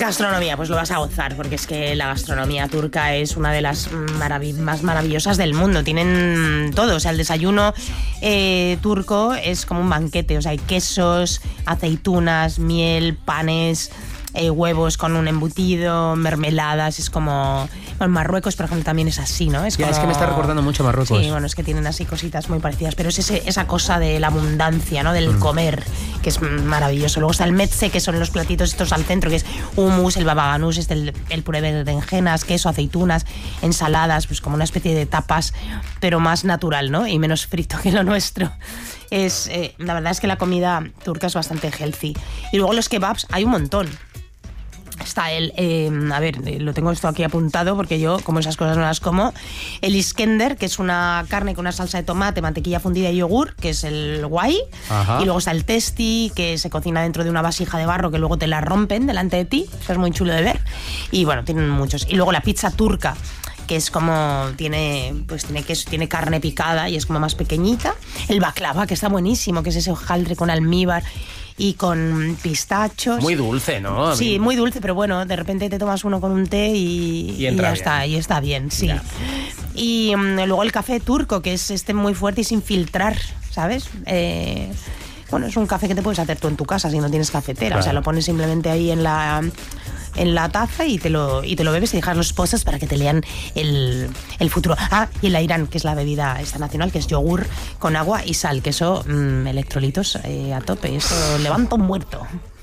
Gastronomía, pues lo vas a gozar, porque es que la gastronomía turca es una de las más maravillosas del mundo. Tienen todo, o sea, el desayuno turco es como un banquete, o sea, hay quesos, aceitunas, miel, panes, huevos con un embutido, mermeladas, es como... Bueno, Marruecos, por ejemplo, también es así, ¿no? Es que me está recordando mucho a Marruecos. Sí, bueno, es que tienen así cositas muy parecidas, pero es esa cosa de la abundancia, ¿no? Del comer, que es maravilloso. Luego está el metse, que son los platitos estos al centro, que es hummus, el baba ganoush, el puré de berenjenas, queso, aceitunas, ensaladas, pues como una especie de tapas, pero más natural, ¿no? Y menos frito que lo nuestro. La verdad es que la comida turca es bastante healthy. Y luego los kebabs, hay un montón. Está lo tengo esto aquí apuntado porque yo, como esas cosas no las como. El iskender, que es una carne con una salsa de tomate, mantequilla fundida y yogur, que es el guay. Ajá. Y luego está el testi, que se cocina dentro de una vasija de barro que luego te la rompen delante de ti. Eso es muy chulo de ver. Y bueno, tienen muchos. Y luego la pizza turca, que es como tiene queso, tiene carne picada y es como más pequeñita. El baklava, que está buenísimo, que es ese hojaldre con almíbar y con pistachos. Muy dulce, ¿no? Sí, muy dulce, pero bueno, de repente te tomas uno con un té y ya bien. está, y está bien, sí. Ya. Y luego el café turco, que es muy fuerte y sin filtrar, ¿sabes? Bueno, es un café que te puedes hacer tú en tu casa si no tienes cafetera. Claro. O sea, lo pones simplemente ahí en la taza y te lo bebes y dejas los pozos para que te lean el futuro. Ah, y el ayran, que es la bebida esta nacional, que es yogur con agua y sal, que eso, electrolitos a tope, eso levanta un muerto.